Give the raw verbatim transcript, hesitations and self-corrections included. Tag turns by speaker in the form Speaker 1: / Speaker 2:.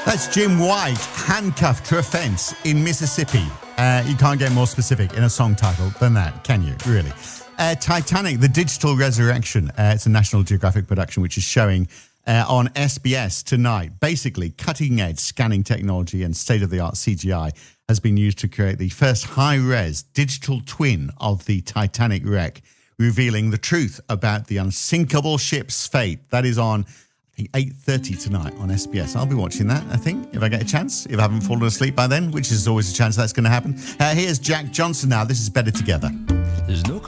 Speaker 1: That's Jim White, handcuffed to a fence in Mississippi. Uh, you can't get more specific in a song title than that, can you? Really? Uh, Titanic, The Digital Resurrection. Uh, it's a National Geographic production which is showing uh, on S B S tonight. Basically, cutting-edge scanning technology and state-of-the-art C G I has been used to create the first high-res digital twin of the Titanic wreck, revealing the truth about the unsinkable ship's fate. That is on eight thirty tonight on S B S. I'll be watching that, I think, if I get a chance, if I haven't fallen asleep by then, which is always a chance that's going to happen. Uh, here's Jack Johnson now. This is Better Together.
Speaker 2: There's no